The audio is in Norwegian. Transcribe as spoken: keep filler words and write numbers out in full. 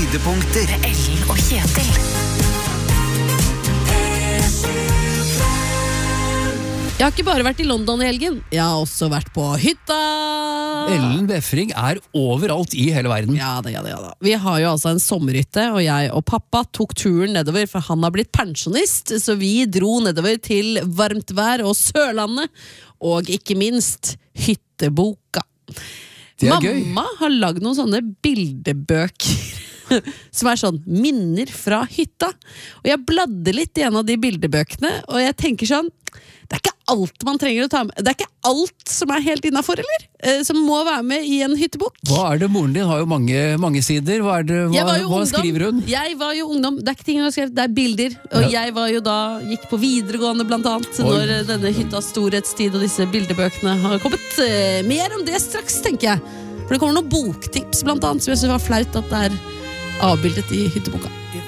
Høydepunkter. Ellen og Kjetil. Jeg har ikke bare vært i London i helgen, jeg har også vært på hytta. Ellen Befring er overalt i hele verden. Ja da, ja da, ja da. Vi har jo altså en sommerhytte, og jeg og pappa tok turen nedover, for han har blitt pensjonist, så vi dro nedover til varmt vær og Sørlandet, og ikke minst hytteboka. Det er Mamma gøy. har lagd noen sånne bildebøker som er sånn minner fra hytta. Og jeg bladde litt i en av de bildebøkene, og jeg tenker sånn, det er ikke alt man trenger å ta med. Det er ikke alt som er helt innenfor, eller? Eh, som må være med i en hyttebok. Hva er det? Moren din har jo mange, mange sider. Hva, er det, Jeg hva, var jo hva ungdom. skriver hun? Jeg var jo ungdom. Det er ikke ting hun har skrevet, det er bilder. Og Ja. jeg var jo da, gikk på videregående blant annet, Oi. når eh, denne hyttas storhetstid og disse bildebøkene har kommet. Eh, mer om det straks, tenker jeg. For det kommer noen boktips blant annet, som jeg synes var flaut at det er avbildet i hytteboka.